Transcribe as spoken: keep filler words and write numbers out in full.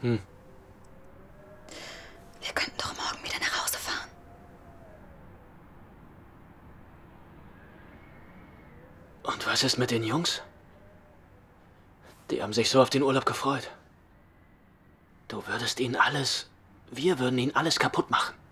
Hm. Wir könnten doch morgen wieder nach Hause fahren. Und was ist mit den Jungs? Die haben sich so auf den Urlaub gefreut. Du würdest ihnen alles... Wir würden ihnen alles kaputt machen.